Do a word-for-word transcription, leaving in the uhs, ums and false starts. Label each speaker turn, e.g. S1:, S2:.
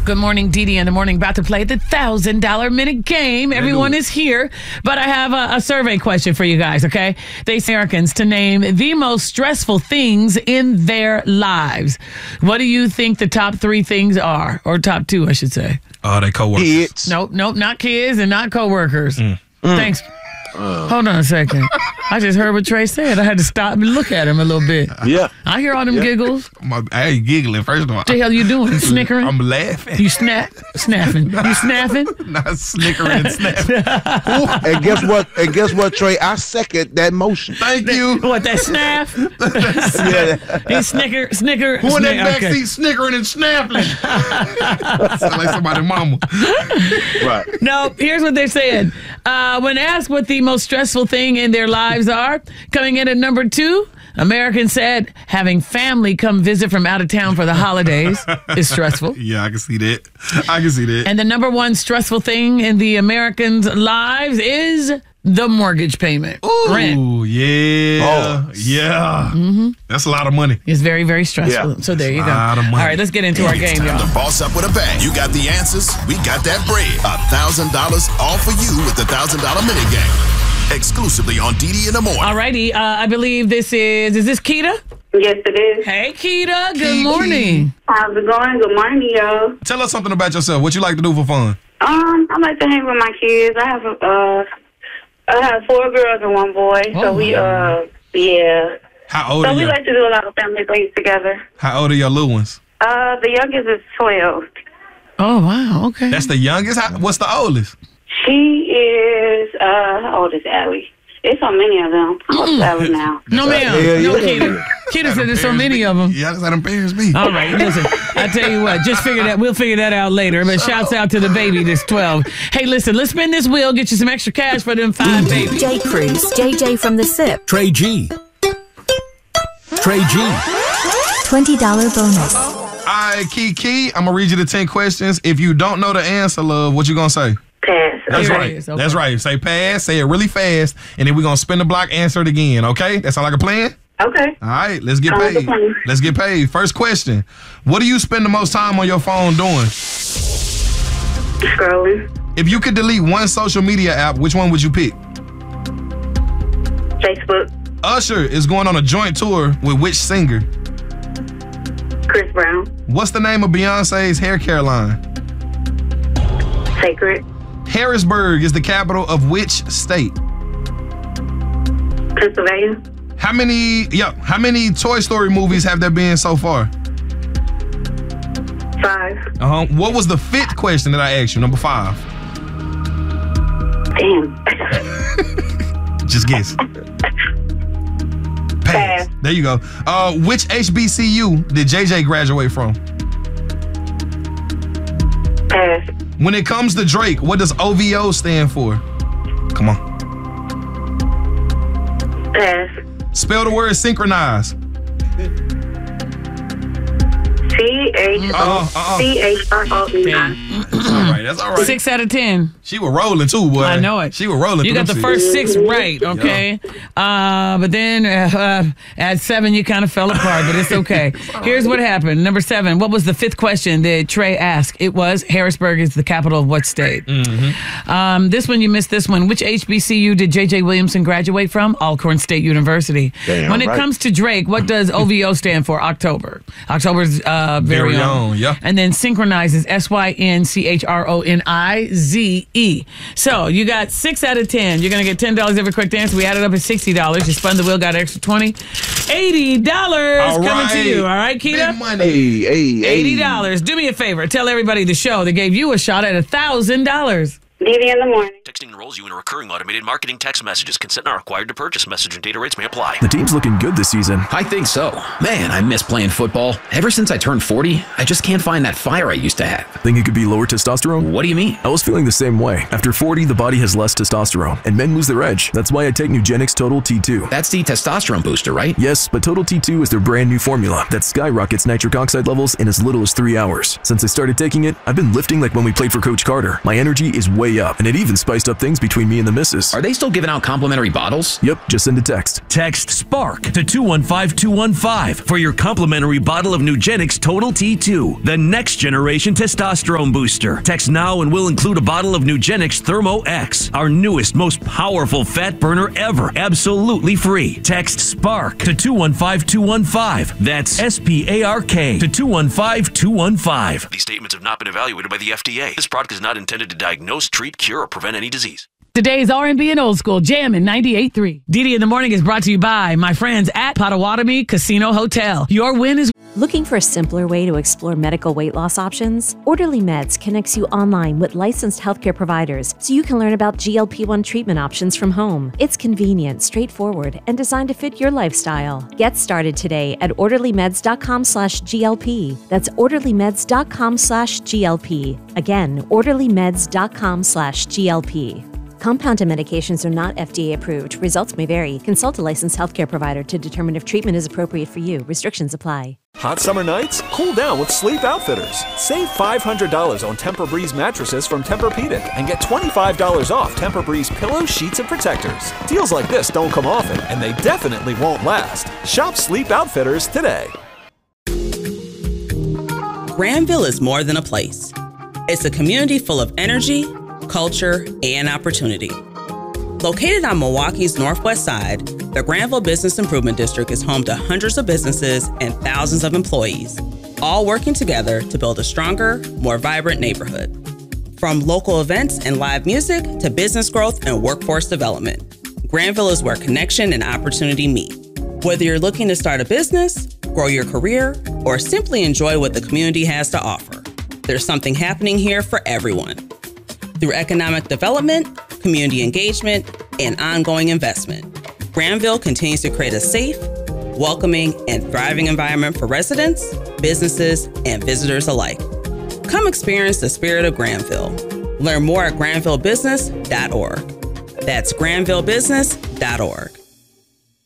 S1: Good morning, Dee Dee in the morning. About to play the one thousand dollars minute game. Everyone is here, but I have a, a survey question for you guys, okay? They say Americans to name the most stressful things in their lives. What do you think the top three things are? Or top two, I should say.
S2: Oh, they coworkers.
S3: Kids.
S1: Nope, nope, not kids and not coworkers. Mm. Mm. Thanks. Uh, Hold on a second. I just heard what Trey said. I had to stop and look at him a little bit.
S3: Yeah.
S1: I hear all them
S3: yeah.
S1: giggles.
S2: My, I ain't giggling, first of all.
S1: What the hell you doing? Snickering?
S2: I'm laughing.
S1: You snap? Snapping. You snapping?
S2: Not snickering and snapping.
S3: And guess what? And guess what, Trey? I second that motion.
S2: Thank
S1: that,
S2: you.
S1: What, that snap? Yeah. He snicker, snicker.
S2: Who in that
S1: snick,
S2: backseat
S1: okay.
S2: snickering and snapping? Sound like somebody's mama.
S3: Right.
S1: No, here's what they're saying. Uh, when asked what the most stressful thing in their lives are, coming in at number two, Americans said having family come visit from out of town for the holidays is stressful.
S2: Yeah, I can see that. I can see that.
S1: And the number one stressful thing in the Americans' lives is the mortgage payment.
S2: Ooh,
S1: rent.
S2: yeah.
S3: Oh.
S2: Yeah.
S1: Mm-hmm.
S2: That's a lot of money.
S1: It's very, very stressful.
S3: Yeah.
S1: So there you
S2: That's
S1: go.
S2: a lot of money.
S1: All right, let's get into our game, y'all.
S4: To boss up with a bang. You got the answers. We got that bread. A thousand dollars all for you with the thousand dollar minute game. Exclusively on Dee Dee in the morning.
S1: All righty. Uh, I believe this is, is this Keita?
S5: Yes, it is.
S1: Hey, Keita. Good
S2: Kiki.
S1: morning.
S5: How's it going? Good morning, yo.
S2: Tell us something about yourself. What you like to do for fun?
S5: Um, I like to hang with my kids. I have uh, I have four girls and one boy.
S1: Oh,
S5: so we uh, yeah.
S2: How old
S5: So
S2: are
S5: we
S2: you?
S5: like to do a lot of family things together.
S2: How old are your little ones?
S5: Uh, the youngest is twelve.
S1: Oh, wow. Okay.
S2: That's the youngest? How, what's the oldest?
S5: She is uh, how old is Allie? There's so many of them. How old is Allie now?
S1: No, ma'am.
S3: Yeah,
S1: No,
S3: yeah.
S1: Keita. Keita said there's so many of them.
S2: Yeah, that's how them parents be.
S1: All right, listen. I tell you what, just figure that. We'll figure that out later. But shouts out to the baby that's twelve. Hey, listen, let's spin this wheel. Get you some extra cash for them five babies.
S6: J. Cruz, J J from the S I P.
S7: Trey G. Trey G.
S6: twenty dollars bonus.
S2: All right, Kiki, I'm going to read you the ten questions. If you don't know the answer, love, what you going to say?
S5: Pass.
S2: That's
S1: Here it
S2: right.
S1: is, okay.
S2: That's right. Say pass, say it really fast, and then we're going to spin the block, answer it again, okay? That sound like a plan?
S5: Okay.
S2: All right, let's get
S5: Sounds like a
S2: paid.
S5: plan.
S2: Let's get paid. First question. What do you spend the most time on your phone doing?
S5: Scrolling.
S2: If you could delete one social media app, which one would you pick?
S5: Facebook.
S2: Usher is going on a joint tour with which singer?
S5: Chris Brown.
S2: What's the name of Beyonce's hair care line?
S5: Sacred.
S2: Harrisburg is the capital of which state?
S5: Pennsylvania.
S2: How many, yeah, how many Toy Story movies have there been so far?
S5: Five.
S2: Uh-huh. What was the fifth question that I asked you? Number five.
S5: Damn.
S2: Just guess. Pass.
S5: Pass.
S2: There you go. Uh, which H B C U did J J graduate from?
S5: Pass.
S2: When it comes to Drake, what does O V O stand for? Come on.
S5: Pass.
S2: Spell the word synchronize.
S5: C H
S2: Uh-uh,
S5: O
S2: uh-uh.
S5: C H R O E I.
S2: That's all right. That's all right.
S1: Six out of ten.
S2: She was rolling too, boy.
S1: I know it.
S2: She was rolling.
S1: You
S2: through
S1: got the
S2: them
S1: first
S2: shit.
S1: six right, okay? Uh, but then uh, uh, at seven, you kind of fell apart, but it's okay. Here's what happened. Number seven, what was the fifth question that Trey asked? It was Harrisburg is the capital of what state? Mm-hmm. Um, this one, you missed this one. Which H B C U did J J Williamson graduate from? Alcorn State University.
S3: Damn
S1: when it
S3: right.
S1: comes to Drake, what does O V O stand for? October. October's uh, very,
S2: Very
S1: own.
S2: own, yeah.
S1: And then synchronize is S Y N C H R O N I Z E. So you got six out of ten. You're going to get ten dollars every correct answer. We added up at sixty dollars. You spun the wheel, got an extra twenty. eighty dollars
S2: All
S1: coming
S2: right.
S1: to you. All right, Keita?
S2: Big money.
S3: Hey, hey, hey.
S1: eighty dollars. Do me a favor. Tell everybody the show that gave you a shot at one thousand dollars.
S5: Dee Dee in the morning.
S8: Texting enrolls you in a recurring automated marketing text messages. Consent not required to purchase. Message and data rates may apply.
S7: The team's looking good this season.
S9: I think so. Man, I miss playing football. Ever since I turned forty, I just can't find that fire I used to have.
S7: Think it could be lower testosterone?
S9: What do you mean?
S7: I was feeling the same way. After forty, the body has less testosterone, and men lose their edge. That's why I take Nugenix Total T two.
S9: That's the testosterone booster, right?
S7: Yes, but Total T two is their brand new formula that skyrockets nitric oxide levels in as little as three hours. Since I started taking it, I've been lifting like when we played for Coach Carter. My energy is way way up, and it even spiced up things between me and the missus.
S9: Are they still giving out complimentary bottles?
S7: Yep, just send a text.
S10: Text SPARK to two one five two one five for your complimentary bottle of Nugenix Total T two, the next generation testosterone booster. Text now and we'll include a bottle of Nugenix Thermo X, our newest, most powerful fat burner ever, absolutely free. Text SPARK to two one five two one five. That's S P A R K to two one five two one five.
S8: These statements have not been evaluated by the F D A. This product is not intended to diagnose, treat, cure, or prevent any disease.
S1: Today's R and B and Old School Jam in ninety-eight point three. Didi in the Morning is brought to you by my friends at Potawatomi Casino Hotel. Your win is...
S11: Looking for a simpler way to explore medical weight loss options? Orderly Meds connects you online with licensed healthcare providers so you can learn about G L P one treatment options from home. It's convenient, straightforward, and designed to fit your lifestyle. Get started today at orderlymeds.com slash GLP. That's orderlymeds.com slash GLP. Again, orderlymeds.com slash GLP. Compounded medications are not F D A approved. Results may vary. Consult a licensed healthcare provider to determine if treatment is appropriate for you. Restrictions apply.
S12: Hot summer nights? Cool down with Sleep Outfitters. Save five hundred dollars on Tempur-Breeze mattresses from Tempur-Pedic and get twenty-five dollars off Tempur-Breeze pillows, sheets, and protectors. Deals like this don't come often, and they definitely won't last. Shop Sleep Outfitters today.
S13: Granville is more than a place. It's a community full of energy, culture, and opportunity. Located on Milwaukee's northwest side, the Granville Business Improvement District is home to hundreds of businesses and thousands of employees, all working together to build a stronger, more vibrant neighborhood. From local events and live music to business growth and workforce development, Granville is where connection and opportunity meet. Whether you're looking to start a business, grow your career, or simply enjoy what the community has to offer, there's something happening here for everyone. Through economic development, community engagement, and ongoing investment, Granville continues to create a safe, welcoming, and thriving environment for residents, businesses, and visitors alike. Come experience the spirit of Granville. Learn more at granville business dot org. That's granville business dot org.